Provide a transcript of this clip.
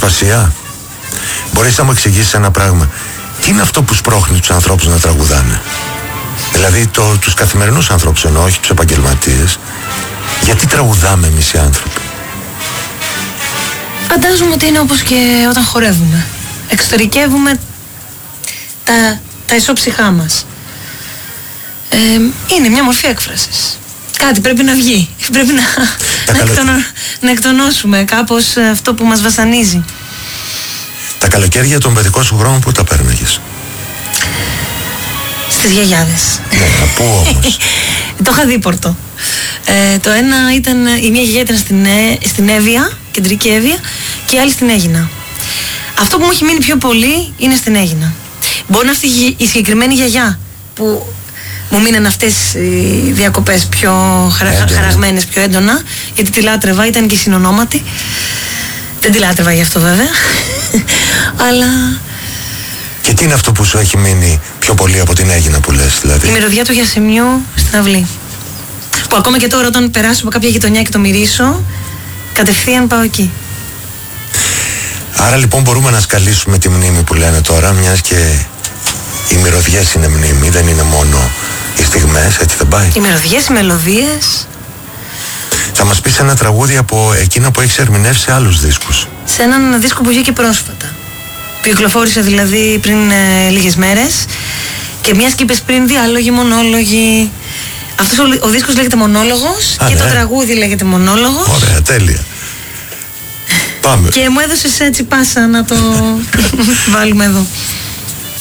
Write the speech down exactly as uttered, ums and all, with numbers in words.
Ριζοσπασία. Μπορείς να μου εξηγήσεις ένα πράγμα? Τι είναι αυτό που σπρώχνει τους ανθρώπους να τραγουδάνε? Δηλαδή το, τους καθημερινούς ανθρώπους εννοώ, όχι τους επαγγελματίες. Γιατί τραγουδάμε εμείς οι άνθρωποι? Φαντάζομαι ότι είναι όπως και όταν χορεύουμε. Εξωτερικεύουμε τα, τα ισόψυχά μας. Ε, είναι μια μορφή έκφρασης. Κάτι πρέπει να βγει. Πρέπει να, να, εκτονω, να εκτονώσουμε κάπως αυτό που μας βασανίζει. Τα καλοκαίρια των παιδικών σου χρόνων πού τα πέρναγες? Στις γιαγιάδες. Ναι, πού όμως? Το είχα δίπορτο. Ε, το ένα ήταν, η μία γιαγιά ήταν στην, στην Εύβοια, κεντρική Εύβοια, και η άλλη στην Αίγινα. Αυτό που μου έχει μείνει πιο πολύ είναι στην Αίγινα. Μπορεί να αυτή η συγκεκριμένη γιαγιά που μου μείναν αυτές οι διακοπές πιο χαρα, χαραγμένες, πιο έντονα, γιατί τη λάτρευα, ήταν και συνονόματη. Δεν τη λάτρευα γι' αυτό βέβαια. Αλλά... Και τι είναι αυτό που σου έχει μείνει πιο πολύ από την Αίγινα που λες, δηλαδή? Η μυρωδιά του Γιασεμιού στην αυλή. Που ακόμα και τώρα όταν περάσω από κάποια γειτονιά και το μυρίσω, κατευθείαν πάω εκεί. Άρα λοιπόν μπορούμε να σκαλίσουμε τη μνήμη που λένε τώρα, μιας και οι μυρωδιές είναι μνήμη, δεν είναι μόνο οι στιγμές, έτσι δεν πάει? Οι μυρωδιές, οι μελωδίες. Θα μας πεις ένα τραγούδι από εκείνα που έχεις ερμηνεύσει σε άλλους δίσκους. Σε έναν δίσκο που βγήκε πρόσφατα. Που κυκλοφόρησε δηλαδή πριν ε, λίγες μέρες. Και μιας και είπες πριν διάλογοι, μονόλογοι. Αυτός ο, ο δίσκος λέγεται Μονόλογος. Α, και ναι. Το τραγούδι λέγεται Μονόλογος. Ωραία, τέλεια. Πάμε. Και μου έδωσες έτσι πάσα να το βάλουμε εδώ.